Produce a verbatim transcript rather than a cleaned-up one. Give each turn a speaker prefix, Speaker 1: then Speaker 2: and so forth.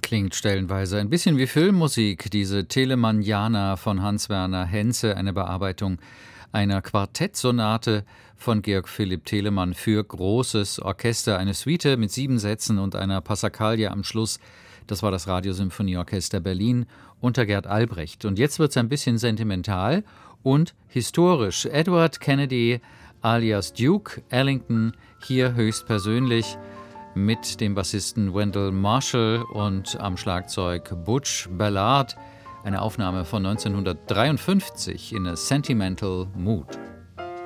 Speaker 1: klingt stellenweise ein bisschen wie Filmmusik, diese Telemanniana von Hans-Werner Henze, eine Bearbeitung einer Quartettsonate von Georg Philipp Telemann für großes Orchester, eine Suite mit sieben Sätzen und einer Passacaglia am Schluss. Das war das Radiosymphonieorchester Berlin unter Gerd Albrecht. Und jetzt wird es ein bisschen sentimental und historisch. Edward Kennedy alias Duke Ellington hier höchstpersönlich mit dem Bassisten Wendell Marshall und am Schlagzeug Butch Ballard. Eine Aufnahme von neunzehnhundertdreiundfünfzig in a Sentimental Mood.